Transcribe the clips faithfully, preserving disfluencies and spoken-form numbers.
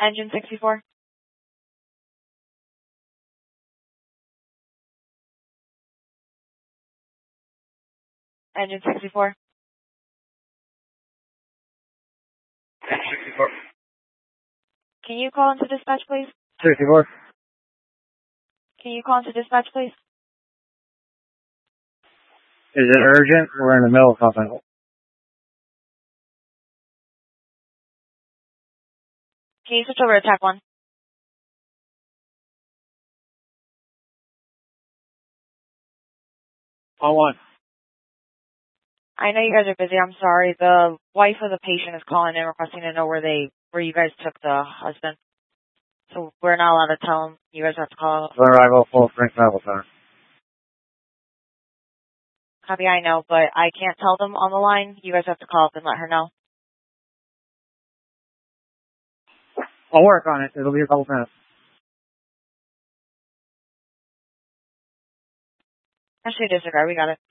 Engine sixty-four. Engine sixty-four. Engine sixty-four. Can you call into dispatch, please? sixty-four. Can you call into dispatch, please? Is it urgent? We're in the middle of something. Can you switch over to TAC one? On one. I know you guys are busy. I'm sorry. The wife of the patient is calling in requesting to know where they, where you guys took the husband. So we're not allowed to tell them. You guys have to call. Arrival, Full Springs Medical Center. Copy, I know, but I can't tell them on the line. You guys have to call up and let her know. I'll work on it. It'll be a couple minutes. Actually, disregard. We got it.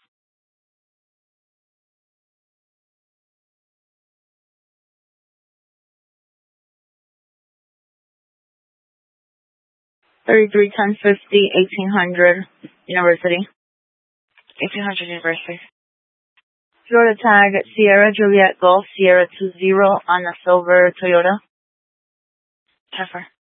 Thirty-three ten fifty eighteen hundred University. eighteen hundred University. Florida tag Sierra Juliet Golf Sierra two zero on a silver Toyota. ten four.